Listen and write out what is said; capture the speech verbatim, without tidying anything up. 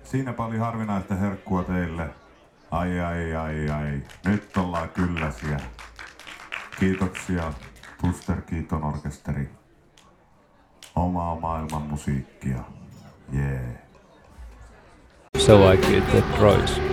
Siinä paljon harvinaista herkkua teille. Ai ai ai ai. Nyt ollaan kylläsiä. Kiitoksia Buster Keaton orkesteri. Omaa maailman musiikkia. Jee. Yeah. So I killed the droids.